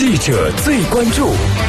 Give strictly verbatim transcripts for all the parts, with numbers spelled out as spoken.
记者最关注。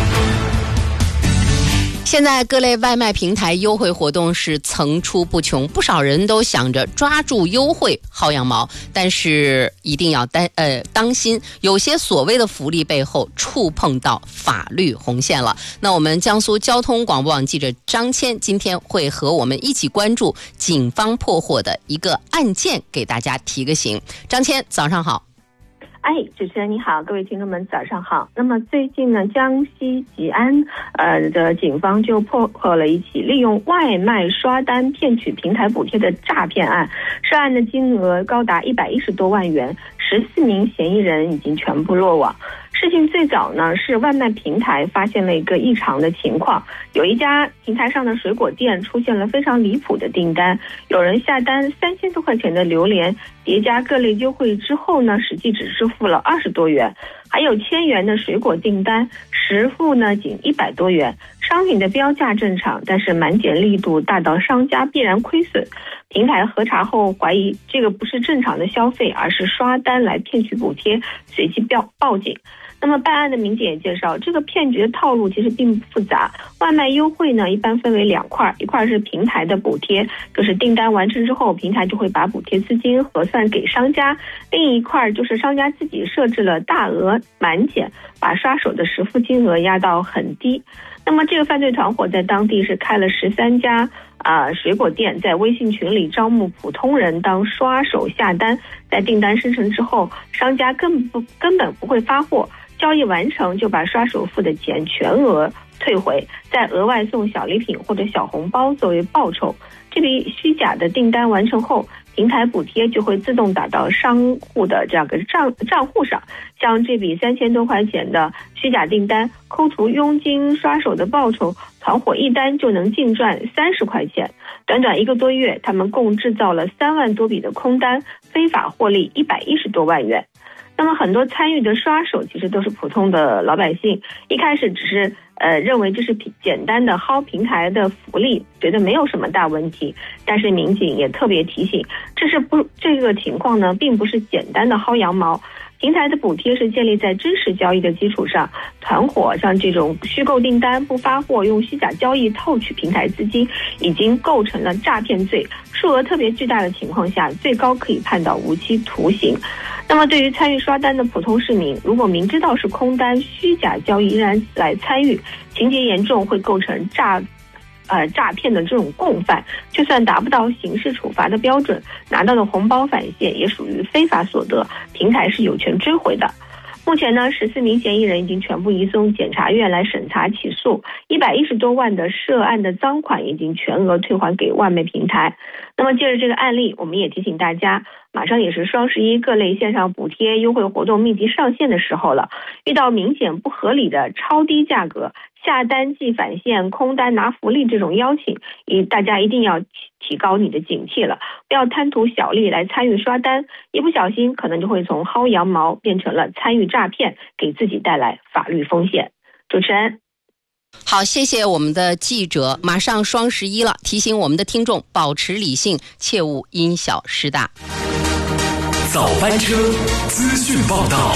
现在各类外卖平台优惠活动是层出不穷，不少人都想着抓住优惠薅羊毛，但是一定要担呃当心，有些所谓的福利背后触碰到法律红线了。那我们江苏交通广播网记者张谦今天会和我们一起关注警方破获的一个案件，给大家提个醒。张谦，早上好。 哎，主持人你好，各位听众们早上好。那么最近呢，江西吉安呃的警方就破获了一起利用外卖刷单骗取平台补贴的诈骗案，涉案的金额高达一百一十多万元，十四名嫌疑人已经全部落网。事情最早呢是外卖平台发现了一个异常的情况，有一家平台上的水果店出现了非常离谱的订单，有人下单三千多块钱的榴莲，叠加各类优惠之后呢，实际只支付了二十多元，还有千元的水果订单，实付呢仅一百多元。商品的标价正常，但是满减力度大到商家必然亏损。平台核查后怀疑这个不是正常的消费，而是刷单来骗取补贴，随即报报警。那么办案的民警也介绍，这个骗局的套路其实并不复杂。外卖优惠呢，一般分为两块，一块是平台的补贴，就是订单完成之后，平台就会把补贴资金核算给商家；另一块就是商家自己设置了大额满减，把刷手的实付金额压到很低。那么这个犯罪团伙在当地是开了十三家啊、呃、水果店，在微信群里招募普通人当刷手下单，在订单生成之后，商家根不根本不会发货，交易完成就把刷手付的钱全额退回，再额外送小礼品或者小红包作为报酬。这笔虚假的订单完成后，平台补贴就会自动打到商户的这样个账账户上。像这笔三千多块钱的虚假订单，扣除佣金、刷手的报酬，团伙一单就能净赚三十块钱。短短一个多月，他们共制造了三万多笔的空单，非法获利一百一十多万元。那么很多参与的刷手其实都是普通的老百姓，一开始只是呃认为这是简单的薅平台的福利，觉得没有什么大问题。但是民警也特别提醒，这是不这个情况呢，并不是简单的薅羊毛。平台的补贴是建立在真实交易的基础上，团伙像这种虚构订单、不发货、用虚假交易套取平台资金，已经构成了诈骗罪，数额特别巨大的情况下，最高可以判到无期徒刑。那么对于参与刷单的普通市民，如果明知道是空单、虚假交易依然来参与，情节严重，会构成诈呃诈骗的这种共犯，就算达不到刑事处罚的标准，拿到的红包返现也属于非法所得，平台是有权追回的。目前呢，十四名嫌疑人已经全部移送检察院来审查起诉，一百一十多万的涉案的赃款已经全额退还给外卖平台。那么借着这个案例，我们也提醒大家，马上也是双十一各类线上补贴优惠活动密集上线的时候了，遇到明显不合理的超低价格、下单即返现、空单拿福利这种邀请，大家一定要提高你的警惕了，不要贪图小利来参与刷单，一不小心可能就会从薅羊毛变成了参与诈骗，给自己带来法律风险。主持人。 好，谢谢我们的记者。马上双十一了，提醒我们的听众保持理性，切勿因小失大。 早班车资讯报道。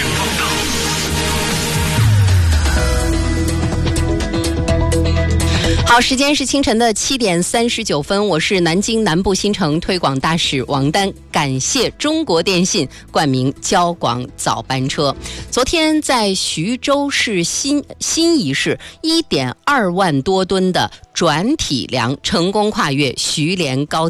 好，时间是清晨的七点三十九分，我是南京南部新城推广大使王丹，感谢中国电信冠名交广早班车。昨天在徐州市新新沂市一点二万多吨的转体粮成功跨越徐连高铁。